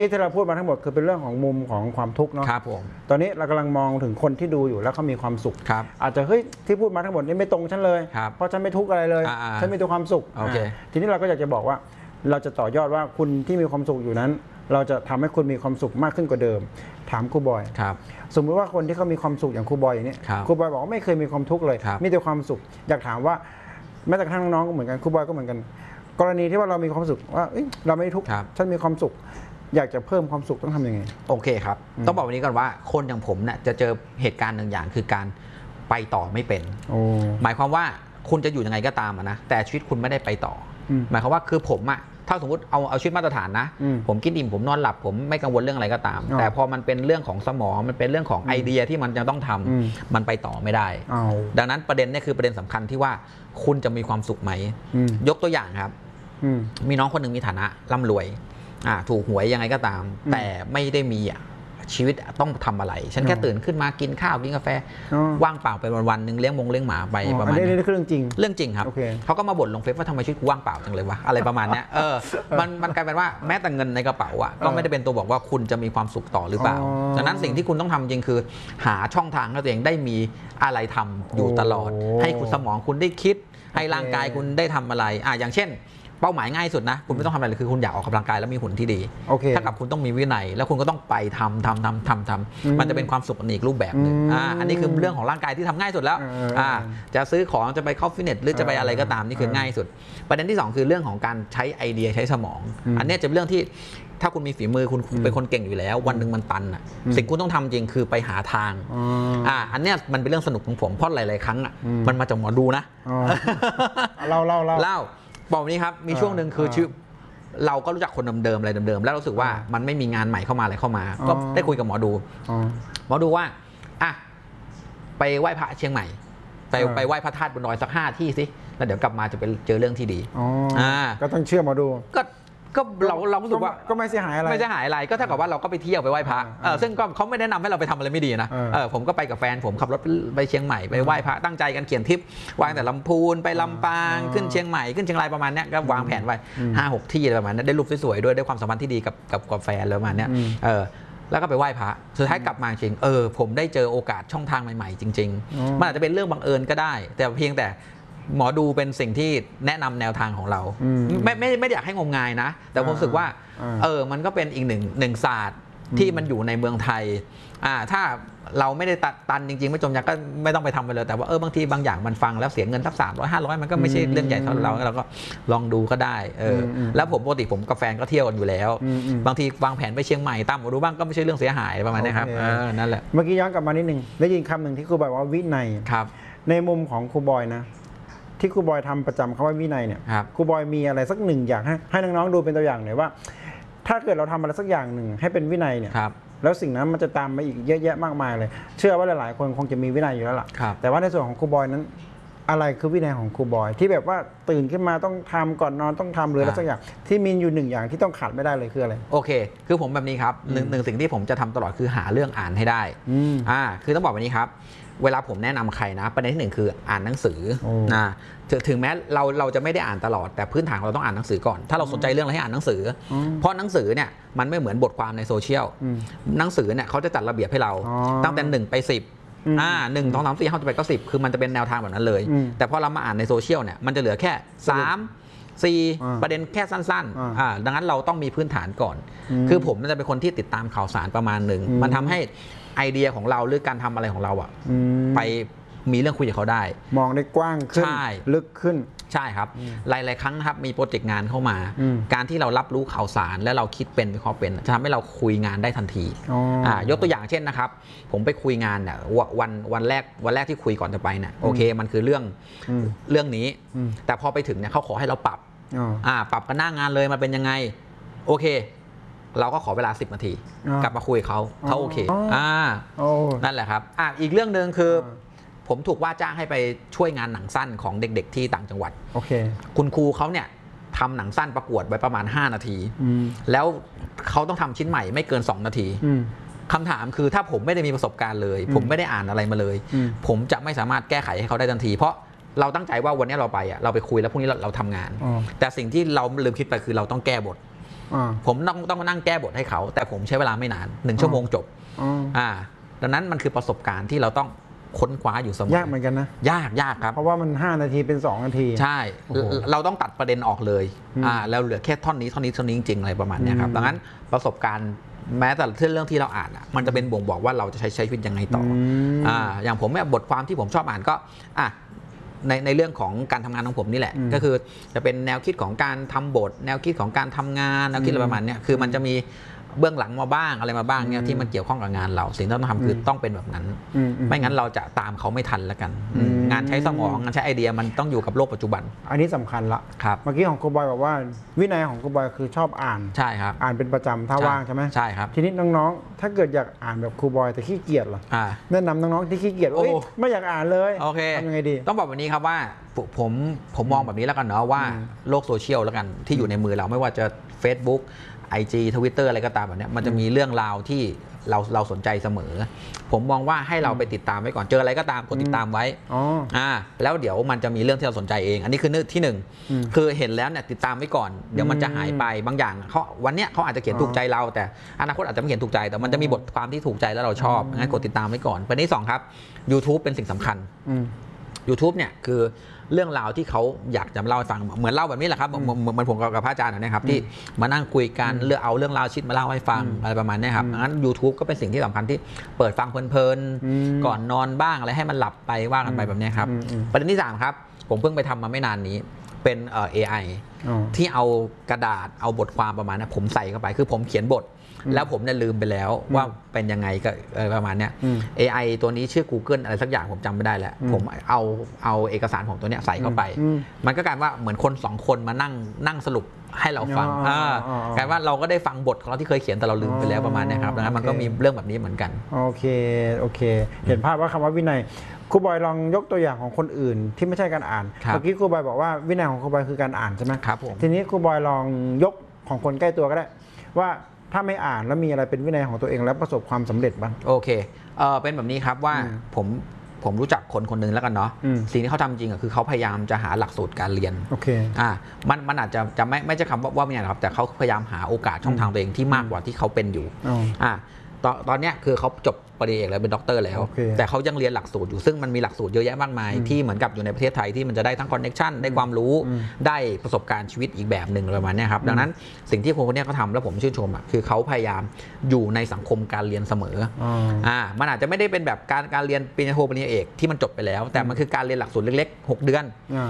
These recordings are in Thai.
ที่เราพูดมาทั้งหมดคือเป็นเรื่องของมุมของความทุกข์เนาะครับผมตอนนี้เรากำลังมองถึงคนที่ดูอยู่แล้วเขามีความสุขอาจจะเฮ้ยที่พูดมาทั้งหมดนี้ไม่ตรงฉันเลยเพราะฉันไม่ทุกข์อะไรเลยฉันมีแต่ความสุขทีนี้เราก็อยากจะบอกว่าเราจะต่อยอดว่าคุณที่มีความสุขอยู่นั้นเราจะทำให้คุณมีความสุขมากขึ้นกว่าเดิมถามครูบอยสมมติว่าคนที่เขามีความสุขอย่างครูบอยอย่างนี้ครูบอยบอกว่าไม่เคยมีความทุกข์เลยมีแต่ความสุขอยากถามว่าแม้แต่กระทั่งน้องๆก็เหมือนกันครูบอยก็เหมือนกันกรณีที่ว่าเรามีความสุขว่าเราไม่ทุกข์ฉันมีความสุขอยากจะเพิ่มความสุขต้องทำยังไงโอเคครับต้องบอกวันนี้ก่อนว่าคนอย่างผมเนี่ยจะเจอเหตุการณ์หนึ่งอย่างคือการไปต่อไม่เป็นหมายความว่าคุณจะอยู่ยังไงก็ตามนะแต่ชีวิตคุณไม่ได้ไปต่อหมายความว่าคือผมอะถ้าสมมติเอาชีวิตมาตรฐานนะผมกินอิ่มผมนอนหลับผมไม่กังวลเรื่องอะไรก็ตามแต่พอมันเป็นเรื่องของสมองมันเป็นเรื่องของไอเดียที่มันจะต้องทำมันไปต่อไม่ได้ดังนั้นประเด็นนี้คือประเด็นสำคัญที่ว่าคุณจะมีความสุขไหมยกตัวอย่างครับมีน้องคนหนึ่งมีฐานะร่ำรวยถูกหวยยังไงก็ตามแต่ไม่ได้มีชีวิตต้องทำอะไรฉันแค่ตื่นขึ้นมากินข้าวกินกาแฟว่างเปล่าไปวันๆนึงเลี้ยงหมาไปประมาณนี้นี่คือเรื่องจริงเรื่องจริงครับเขาก็มาบ่นลงเฟซว่าทำไมชีวิตกูว่างเปล่าจังเลยวะอะไรประมาณนี้มันกลายเป็นว่าแม้แต่เงินในกระเป๋าก็ไม่ได้เป็นตัวบอกว่าคุณจะมีความสุขต่อหรือเปล่าดังนั้นสิ่งที่คุณต้องทำจริงคือหาช่องทางให้ตัวเองได้มีอะไรทำอยู่ตลอดให้คุณสมองคุณได้คิดให้ร่างกายคุณได้ทำอะไรอย่างเช่นเป้าหมายง่ายสุดนะคุณไม่ต้องทำอะไรเลยคือคุณอยากออกกำลังกายแล้วมีหุ่นที่ดีถ้ากับคุณต้องมีวินัยแล้วคุณก็ต้องไปทำมันจะเป็นความสุขอีกรูปแบบหนึ่งอันนี้คือเรื่องของร่างกายที่ทำง่ายสุดแล้วจะซื้อของจะไปเข้าฟิตเนสหรือจะไปอะไรก็ตามนี่คือง่ายสุดประเด็นที่2คือเรื่องของการใช้ไอเดียใช้สมองอันนี้จะเป็นเรื่องที่ถ้าคุณมีฝีมือคุณเป็นคนเก่งอยู่แล้ววันหนึ่งมันตันสิ่งคุณต้องทำจริงคือไปหาทางอันนี้มันเป็นเรื่องสนุกของผมเพราะหลายๆครั้งมันมาจากหมอดูนะเล่าบอกนี้ครับมีช่วงหนึ่งคือชีวิตเราก็รู้จักคนเดิมๆอะไรเดิมๆแล้วรู้สึกว่ามันไม่มีงานใหม่เข้ามาอะไรเข้ามาก็ได้คุยกับหมอดูว่าไปไหว้พระเชียงใหม่ไปไหว้พระธาตุบนดอยสัก5 ที่สิแล้วเดี๋ยวกลับมาจะไปเจอเรื่องที่ดีก็ต้องเชื่อหมอดูก็เรารู้สึกว่าก็ไม่เสียหายอะไรก็เท่ากับว่าเราก็ไปเที่ยวไปไหว้พระซึ่งก็เขาไม่แนะนำให้เราไปทำอะไรไม่ดีนะผมก็ไปกับแฟนผมขับรถไปเชียงใหม่ไปไหว้พระตั้งใจกันเขียนทริปวางแต่ลำพูนไปลำปางขึ้นเชียงใหม่ขึ้นเชียงรายประมาณนี้ก็วางแผนไว้5-6 ที่ประมาณนี้ได้รูปสวยๆด้วยได้ความสัมพันธ์ที่ดีกับแฟนแล้วประมาณนี้แล้วก็ไปไหว้พระสุดท้ายกลับมาจริงผมได้เจอโอกาสช่องทางใหม่ๆจริงๆมันอาจจะเป็นเรื่องบังเอิญก็ได้แต่เพียงแต่หมอดูเป็นสิ่งที่แนะนำแนวทางของเราไม่อยากให้งมงายนะแต่ผมรู้สึกว่ามันก็เป็นอีกหนึ่งศาสตร์ที่มันอยู่ในเมืองไทยถ้าเราไม่ได้ตันจริงๆไม่จมยักก็ไม่ต้องไปทำไปเลยแต่ว่าบางทีบางอย่างมันฟังแล้วเสียเงินสัก300-500มันก็ไม่ใช่เรื่องใหญ่เท่าเราก็ลองดูก็ได้แล้วผมปกติผมกับแฟนก็เที่ยวกันอยู่แล้วบางทีวางแผนไปเชียงใหม่ตามหมอดูบ้างก็ไม่ใช่เรื่องเสียหายประมาณนี้ครับนั่นแหละเมื่อกี้ย้อนกลับมานิดนึงได้ยินคำหนึ่งที่ครูบอยว่าวินัยในมุมของครูบอยนะที่ครูบอยทำประจำคำว่าวินัยเนี่ยครูบอยมีอะไรสักหนึ่งอย่างให้น้องๆดูเป็นตัวอย่างหน่อยว่าถ้าเกิดเราทำอะไรสักอย่างหนึ่งให้เป็นวินัยเนี่ยแล้วสิ่งนั้นมันจะตามมาอีกเยอะแยะมากมายเลยเชื่อว่าหลายๆคนคงจะมีวินัยอยู่แล้วล่ะแต่ว่าในส่วนของครูบอยนั้นอะไรคือวินัยของครูบอยที่แบบว่าตื่นขึ้นมาต้องทำก่อนนอนต้องทำหรืออะไรสักอย่างที่มีอยู่หนึ่งอย่างที่ต้องขาดไม่ได้เลยคืออะไรโอเคคือผมแบบนี้ครับหนึ่งสิ่งที่ผมจะทำตลอดคือหาเรื่องอ่านให้ได้คือต้องบอกแบบนี้ครับเวลาผมแนะนำใครนะประเด็นที่1คืออ่านหนังสือนะถึงแม้เราจะไม่ได้อ่านตลอดแต่พื้นฐานเราต้องอ่านหนังสือก่อนถ้าเราสนใจเรื่องอะไรให้อ่านหนังสือเพราะหนังสือเนี่ยมันไม่เหมือนบทความในโซเชียลหนังสือเนี่ยเขาจะจัดระเบียบให้เราตั้งแต่1 ไป 10 1 2 3 4 5 6 7 8 9 10คือมันจะเป็นแนวทางแบบนั้นเลยแต่พอเรามาอ่านในโซเชียลเนี่ยมันจะเหลือแค่3-4 ประเด็นแค่สั้นๆดังนั้นเราต้องมีพื้นฐานก่อนคือผมจะเป็นคนที่ติดตามข่าวสารประมาณหนึ่งมันทำให้ไอเดียของเราหรือการทำอะไรของเราไปมีเรื่องคุยกับเขาได้มองได้กว้างขึ้นลึกขึ้นใช่ครับหลายๆครั้งนะครับมีโปรเจกต์งานเข้ามาการที่เรารับรู้ข่าวสารและเราคิดเป็นวิเคราะห์เป็นจะทำให้เราคุยงานได้ทันทียกตัวอย่างเช่นนะครับผมไปคุยงานเนี่ยวันแรกที่คุยก่อนจะไปเนี่ยโอเคมันคือเรื่องนี้แต่พอไปถึงเนี่ยเขาขอให้เราปรับกันหน้างานเลยมาเป็นยังไงโอเคเราก็ขอเวลา10 นาทีกลับมาคุยเขาโอเคนั่นแหละครับอีกเรื่องหนึ่งคือผมถูกว่าจ้างให้ไปช่วยงานหนังสั้นของเด็กๆที่ต่างจังหวัดคุณครูเขาเนี่ยทำหนังสั้นประกวดไว้ประมาณ5 นาทีแล้วเขาต้องทำชิ้นใหม่ไม่เกิน2 นาทีคำถามคือถ้าผมไม่ได้มีประสบการณ์เลยผมไม่ได้อ่านอะไรมาเลยผมจะไม่สามารถแก้ไขให้เขาได้ทันทีเพราะเราตั้งใจว่าวันนี้เราไปคุยแล้วพรุ่งนี้เราทำงานแต่สิ่งที่เราลืมคิดไปคือเราต้องแก้บทผมต้องมานั่งแก้บทให้เขาแต่ผมใช้เวลาไม่นาน1 ชั่วโมงจบดังนั้นมันคือประสบการณ์ที่เราต้องค้นคว้าอยู่เสมอยากเหมือนกันนะยากครับเพราะว่ามัน5 นาทีเป็น2 นาทีใช่เราต้องตัดประเด็นออกเลยแล้วเหลือแค่ท่อนนี้จริงๆอะไรประมาณนี้ครับดังนั้นประสบการณ์แม้แต่เรื่องที่เราอ่านมันจะเป็นบ่งบอกว่าเราจะใช้ชีวิตยังไงต่ออย่างผมเนี่ยบทความที่ผมชอบอ่านก็ในเรื่องของการทำงานของผมนี่แหละก็คือจะเป็นแนวคิดของการทำบทแนวคิดของการทำงานแนวคิดอะไรประมาณนี้คือมันจะมีเบื้องหลังมาบ้างอะไรมาบ้างเนี่ยที่มันเกี่ยวข้องกับงานเราสิ่งที่เราต้องทำคือต้องเป็นแบบนั้นไม่งั้นเราจะตามเขาไม่ทันแล้วกันงานใช้สมองงานใช้ไอเดียมันต้องอยู่กับโลกปัจจุบันอันนี้สำคัญละครับเมื่อกี้ของครูบอยบอกว่าวินัยของครูบอยคือชอบอ่านใช่ครับอ่านเป็นประจำถ้าว่างใช่ไหมใช่ครับทีนี้น้องๆถ้าเกิดอยากอ่านแบบครูบอยแต่ขี้เกียจเหรอแนะนำน้องๆที่ขี้เกียจไม่อยากอ่านเลยโอเคทำยังไงดีต้องบอกแบบนี้ครับว่าผมมองแบบนี้แล้วกันเนาะว่าโลกโซเชียลแล้วกันที่อยู่ในมือเราไม่ว่าจะ Facebook IG Twitter อะไรก็ตามแบบนี้มันจะมีเรื่องราวที่เราสนใจเสมอผมมองว่าให้เราไปติดตามไว้ก่อนเจออะไรก็ตามกดติดตามไว้แล้วเดี๋ยวมันจะมีเรื่องที่เราสนใจเองอันนี้คือที่1คือเห็นแล้วเนี่ยติดตามไว้ก่อนเดี๋ยวมันจะหายไปบางอย่างเขาวันนี้เขาอาจจะเขียนถูกใจเราแต่อนาคตอาจจะไม่เขียนถูกใจแต่มันจะมีบทความที่ถูกใจแล้วเราชอบงั้นกดติดตามไว้ก่อนประเด็นที่2ครับ YouTube เป็นสิ่งสำคัญYouTube เนี่ยคือเรื่องราวที่เขาอยากจะเล่าให้ฟังเหมือนเล่าแบบนี้แหละครับเหมือนผมกับพระอาจารย์นะครับที่มานั่งคุยกันเอาเรื่องราวชีวิตมาเล่าให้ฟังอะไรประมาณนี้ครับงั้น YouTube ก็เป็นสิ่งที่สำคัญที่เปิดฟังเพลินๆก่อนนอนบ้างอะไรให้มันหลับไปว่ากันไปแบบนี้ครับประเด็นที่3ครับผมเพิ่งไปทำมาไม่นานนี้เป็นAI ที่เอากระดาษเอาบทความประมาณนั้นผมใส่เข้าไปคือผมเขียนบทแล้วผมเนี่ยลืมไปแล้วว่าเป็นยังไงก็ประมาณเนี้ย AI ตัวนี้ชื่อ Google อะไรสักอย่างผมจำไม่ได้แล้วผมเอาเอกสารของตัวเนี้ยใส่เข้าไปมันก็กลายว่าเหมือนคน2 คนมานั่งสรุปให้เราฟังกลายว่าเราก็ได้ฟังบทของเราที่เคยเขียนแต่เราลืมไปแล้วประมาณนี้ครับดังนั้นมันก็มีเรื่องแบบนี้เหมือนกันโอเคเห็นภาพว่าคำว่าวินัยครูบอยลองยกตัวอย่างของคนอื่นที่ไม่ใช่การอ่านเมื่อกี้ครูบอยบอกว่าวินัยของครูบอยคือการอ่านใช่ไหมครับผมทีนี้ครูบอยลองยกของคนใกล้ตัวก็ได้ว่าถ้าไม่อ่านแล้วมีอะไรเป็นวินัยของตัวเองแล้วประสบความสำเร็จบ้างโอเคเป็นแบบนี้ครับว่าผมรู้จักคนนึงแล้วกันเนาะสิ่งที่เขาทำจริงคือเขาพยายามจะหาหลักสูตรการเรียนโอเคมันอาจจะไม่ใช่คำว่าไม่ใช่ครับแต่เขาพยายามหาโอกาสช่องทางตัวเองที่มากกว่าที่เขาเป็นอยู่ตอนนี้คือเขาจบปริญญาเอกแล้วเป็นด็อกเตอร์แล้วแต่เขายังเรียนหลักสูตรอยู่ซึ่งมันมีหลักสูตรเยอะแยะมากมายที่เหมือนกับอยู่ในประเทศไทยที่มันจะได้ทั้งคอนเนคชั่นได้ความรู้ได้ประสบการณ์ชีวิตอีกแบบหนึ่งประมาณนี้ครับดังนั้นสิ่งที่คนนี้เขาทำแล้วผมชื่นชมคือเขาพยายามอยู่ในสังคมการเรียนเสมอมันอาจจะไม่ได้เป็นแบบการเรียนปริญญาโทปริญญาเอกที่มันจบไปแล้วแต่มันคือการเรียนหลักสูตรเล็กๆ6 เดือน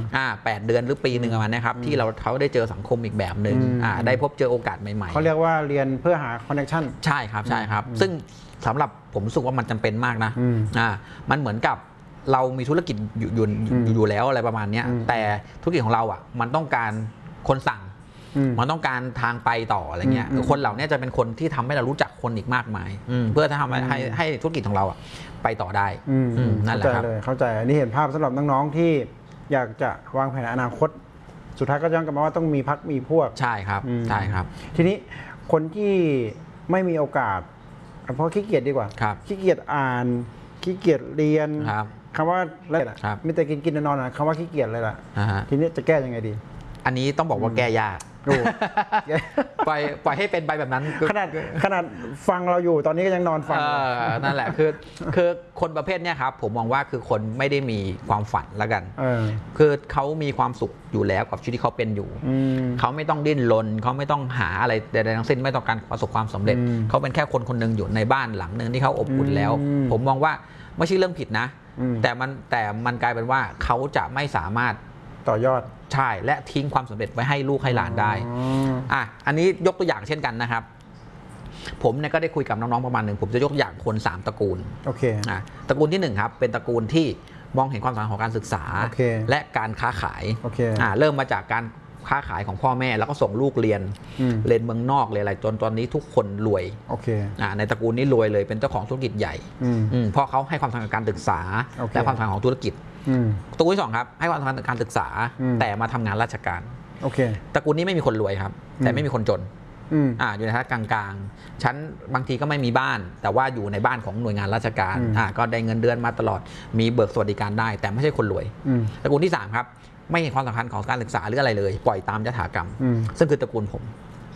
8 เดือนหรือปีหนึ่งประมาณนี้ครับที่เขาได้เจอสังคมอีกแบบหนึ่งได้พบเจอโอกาสใหม่ๆเขาเรียกว่าเรียนเพื่อหาคอนเนคชั่นใช่ครับซึ่งสำหรับผมรู้สึกว่ามันจำเป็นมากนะมันเหมือนกับเรามีธุรกิจอยู่แล้วอะไรประมาณนี้แต่ธุรกิจของเรามันต้องการคนสั่งมันต้องการทางไปต่ออะไรเงี้ยคนเหล่านี้จะเป็นคนที่ทำให้เรารู้จักคนอีกมากมายเพื่อทำให้ธุรกิจของเราไปต่อได้นั่นแหละครับเข้าใจนี่เห็นภาพสำหรับน้องๆที่อยากจะวางแผนอนาคตสุดท้ายก็ย้อนกลับมาว่าต้องมีพรรคมีพวกใช่ครับทีนี้คนที่ไม่มีโอกาสเพราะขี้เกียจดีกว่าขี้เกียจอ่านขี้เกียจเรียนคำว่าอะไรล่ะไม่แต่กินนอนคำว่าขี้เกียจเลยล่ะทีนี้จะแก้ยังไงดีอันนี้ต้องบอกว่าแก้ยากปล่อยให้เป็นไปแบบนั้นขนาดฟังเราอยู่ตอนนี้ก็ยังนอนฟังนั่นแหละคือคนประเภทนี้ครับผมมองว่าคือคนไม่ได้มีความฝันแล้วกันคือเขามีความสุขอยู่แล้วกับชีวิตที่เขาเป็นอยู่เขาไม่ต้องดิ้นรนเขาไม่ต้องหาอะไรใดๆทั้งสิ้นไม่ต้องการประสบความสำเร็จเขาเป็นแค่คนหนึ่งอยู่ในบ้านหลังนึงที่เขาอบอุ่นแล้วผมมองว่าไม่ใช่เรื่องผิดนะแต่มันกลายเป็นว่าเขาจะไม่สามารถต่อยอดใช่และทิ้งความสำเร็จไว้ให้ลูกให้หลานได้อันนี้ยกตัวอย่างเช่นกันนะครับผมเนี่ยก็ได้คุยกับน้องๆประมาณหนึ่งผมจะยกอย่างคน3 ตระกูลโอเคตระกูลที่1ครับเป็นตระกูลที่มองเห็นความสำคัญของการศึกษาและการค้าขายเริ่มมาจากการค้าขายของพ่อแม่แล้วก็ส่งลูกเรียนเมืองนอกเลยอะไรจนตอนนี้ทุกคนรวยในตระกูลนี้รวยเลยเป็นเจ้าของธุรกิจใหญ่เพราะเขาให้ความสำคัญกับการศึกษาและความสำคัญของธุรกิจตระกูลที่2ครับให้ความสำคัญกับการศึกษาแต่มาทำงานราชการตระกูลนี้ไม่มีคนรวยครับแต่ไม่มีคนจนอยู่ในฐานะกลางๆฉันบางทีก็ไม่มีบ้านแต่ว่าอยู่ในบ้านของหน่วยงานราชการก็ได้เงินเดือนมาตลอดมีเบิกสวัสดิการได้แต่ไม่ใช่คนรวยตระกูลที่3ครับไม่เห็นความสำคัญของการศึกษาหรืออะไรเลยปล่อยตามยถากรรมซึ่งคือตระกูลผม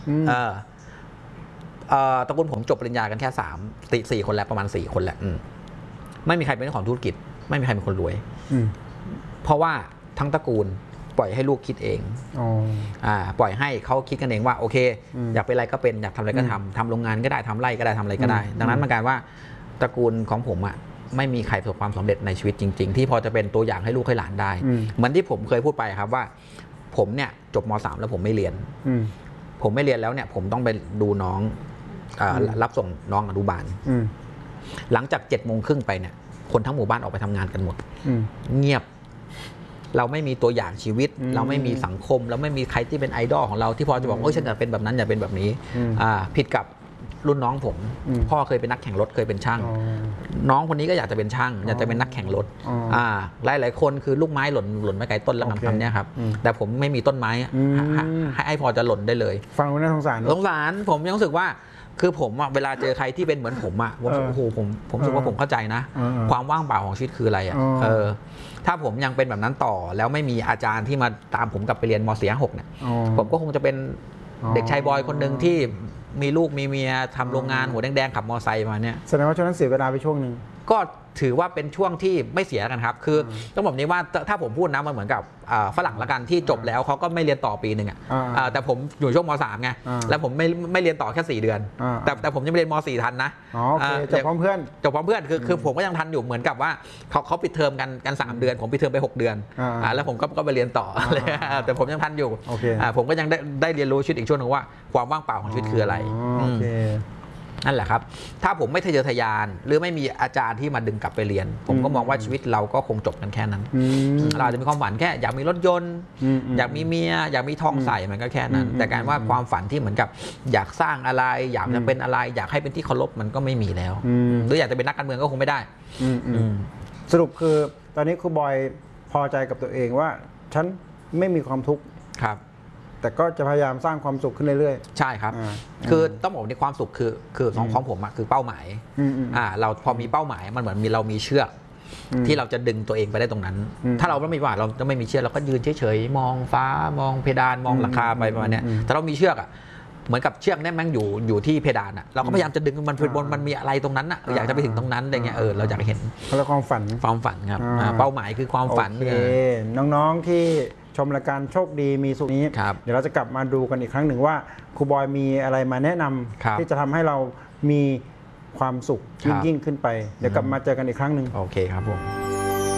ตระกูลผมจบปริญญากันแค่4 คนแล้วประมาณ4 คนแหละไม่มีใครเป็นเจ้าของธุรกิจไม่มีใครเป็นคนรวยเพราะว่าทั้งตระกูลปล่อยให้ลูกคิดเองปล่อยให้เขาคิดกันเองว่าโอเคอยากเป็นอะไรก็เป็นอยากทำอะไรก็ทำโรงงานก็ได้ทำไร่ก็ได้ทำอะไรก็ได้ดังนั้นมันกลายว่าตระกูลของผมไม่มีใครประสบความสำเร็จในชีวิตจริงๆที่พอจะเป็นตัวอย่างให้ลูกให้หลานได้เหมือนที่ผมเคยพูดไปครับว่าผมเนี่ยจบม.3 แล้วผมไม่เรียนแล้วเนี่ยผมต้องไปดูน้องรับส่งน้องอนุบาลหลังจาก7:30ไปเนี่ยคนทั้งหมู่บ้านออกไปทำงานกันหมดเงียบเราไม่มีตัวอย่างชีวิตเราไม่มีสังคมเราไม่มีใครที่เป็นไอดอลของเราที่พอจะบอกฉันอยากเป็นแบบนั้นอยากเป็นแบบนี้ผิดกับรุ่นน้องผมพ่อเคยเป็นนักแข่งรถเคยเป็นช่างน้องคนนี้ก็อยากจะเป็นช่างอยากจะเป็นนักแข่งรถหลายคนคือลูกไม้หล่นไม่ไกลต้นแล้วคำนี้ครับแต่ผมไม่มีต้นไม้ให้พอจะหล่นได้เลยฟังแล้วน่าสงสารผมยังรู้สึกว่าคือผมเวลาเจอใครที่เป็นเหมือนผมโอ้โหผมรู้สึกว่าผมเข้าใจนะความว่างเปล่าของชีวิตคืออะไรถ้าผมยังเป็นแบบนั้นต่อแล้วไม่มีอาจารย์ที่มาตามผมกลับไปเรียนม.4 5 6เนี่ยผมก็คงจะเป็นเด็กชายบอยคนหนึ่งที่มีลูกมีเมียทำโรงงานหัวแดงๆขับมอไซค์มาเนี่ยแสดงว่าช่วงนั้นเสียเวลาไปช่วงหนึ่งก็ถือว่าเป็นช่วงที่ไม่เสียกันครับคือต้องบอกนี้ว่าถ้าผมพูดนะมันเหมือนกับฝรั่งละกันที่จบแล้วเขาก็ไม่เรียนต่อปีหนึ่งแต่ผมอยู่ช่วงม.3 ไงแล้วผมไม่เรียนต่อแค่4 เดือนแต่ผมยังไม่เรียนม.4 ทันนะจบพร้อมเพื่อนคือผมก็ยังทันอยู่เหมือนกับว่าเขาปิดเทอมกัน3 เดือนผมปิดเทอมไป6 เดือนแล้วผมก็ไปเรียนต่อแต่ผมยังทันอยู่ผมก็ยังได้เรียนรู้ชีวิตอีกช่วงนึงว่าความว่างเปล่าของชีวิตคืออะไรนั่นแหละครับถ้าผมไม่ทะเยอทะยานหรือไม่มีอาจารย์ที่มาดึงกลับไปเรียนผมก็มองว่าชีวิตเราก็คงจบกันแค่นั้นเราจะมีความฝันแค่อยากมีรถยนต์อยากมีเมียอยากมีทองใส่มันก็แค่นั้นแต่การว่าความฝันที่เหมือนกับอยากสร้างอะไรอยากจะเป็นอะไรอยากให้เป็นที่เคารพมันก็ไม่มีแล้วหรืออยากจะเป็นนักการเมืองก็คงไม่ได้สรุปคือตอนนี้ครูบอยพอใจกับตัวเองว่าฉันไม่มีความทุกข์ครับแต่ก็จะพยายามสร้างความสุขขึ้นเรื่อยๆใช่ครับคือต้องบอกในความสุขคือของผมคือเป้าหมายเราพอมีเป้าหมายมันเหมือนเรามีเชือกที่เราจะดึงตัวเองไปได้ตรงนั้นถ้าเราไม่มีว่าเราจะไม่มีเชือกเราก็ยืนเฉยๆมองฟ้ามองเพดานมองหลังคาไปประมาณนี้แต่เรามีเชือกเหมือนกับเชือกเนี่ยแม่งอยู่ที่เพดานเราก็พยายามจะดึงมันบนมันมีอะไรตรงนั้นอยากจะไปถึงตรงนั้นอะไรเงี้ยเราอยากเห็นแล้วความฝันครับเป้าหมายคือความฝันน้องๆที่ชมรายการโชคดีมีสุขนี้เดี๋ยวเราจะกลับมาดูกันอีกครั้งหนึ่งว่าครูบอยมีอะไรมาแนะนำที่จะทำให้เรามีความสุขยิ่งขึ้นไปเดี๋ยวกลับมาเจอกันอีกครั้งหนึ่งโอเคครับผม